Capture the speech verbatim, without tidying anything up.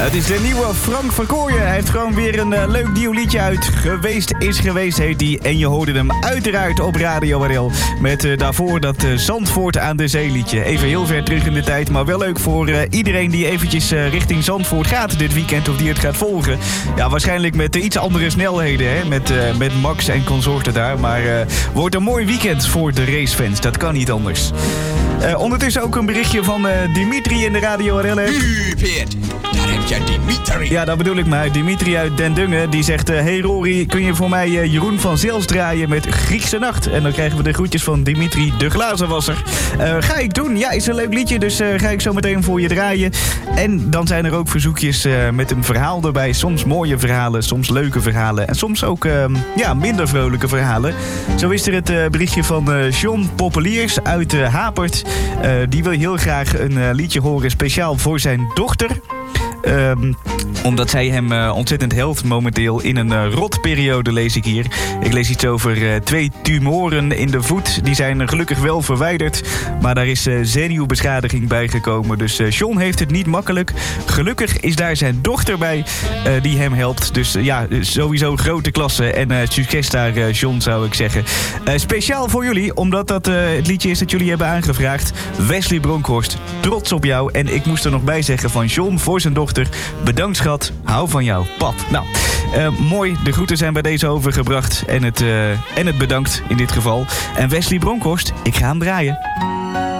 Het is de nieuwe Frank van Kooijen. Hij heeft gewoon weer een uh, leuk nieuw liedje uit. Geweest is geweest heet die. En je hoorde hem uiteraard op Radio R L. Met uh, daarvoor dat uh, Zandvoort aan de Zee liedje. Even heel ver terug in de tijd. Maar wel leuk voor uh, iedereen die eventjes uh, richting Zandvoort gaat dit weekend. Of die het gaat volgen. Ja, waarschijnlijk met uh, iets andere snelheden. Hè? Met, uh, met Max en consorten daar. Maar uh, wordt een mooi weekend voor de racefans. Dat kan niet anders. Uh, ondertussen ook een berichtje van uh, Dimitri in de Radio R L. U, Peert, daar heb je Dimitri. Ja, dat bedoel ik maar. Dimitri uit Den Dungen, die zegt... Uh, hey Rory, kun je voor mij uh, Jeroen van Zels draaien met Griekse Nacht? En dan krijgen we de groetjes van Dimitri, de glazenwasser. Uh, ga ik doen. Ja, is een leuk liedje, dus uh, ga ik zo meteen voor je draaien. En dan zijn er ook verzoekjes uh, met een verhaal erbij. Soms mooie verhalen, soms leuke verhalen. En soms ook uh, ja, minder vrolijke verhalen. Zo is er het uh, berichtje van uh, John Poppeliers uit uh, Hapert. Uh, die wil heel graag een uh, liedje horen speciaal voor zijn dochter. Um, omdat zij hem uh, ontzettend helpt momenteel in een uh, rotperiode, lees ik hier. Ik lees iets over uh, twee tumoren in de voet. Die zijn uh, gelukkig wel verwijderd. Maar daar is uh, zenuwbeschadiging bij gekomen. Dus uh, John heeft het niet makkelijk. Gelukkig is daar zijn dochter bij uh, die hem helpt. Dus uh, ja, sowieso grote klasse. En uh, succes daar, uh, John, zou ik zeggen. Uh, speciaal voor jullie, omdat dat uh, het liedje is dat jullie hebben aangevraagd. Wesley Bronkhorst, trots op jou. En ik moest er nog bij zeggen van John voor zijn dochter. Bedankt schat, hou van jou, pap. Nou, uh, mooi, de groeten zijn bij deze overgebracht. En het, uh, en het bedankt in dit geval. En Wesley Bronkhorst, ik ga hem draaien.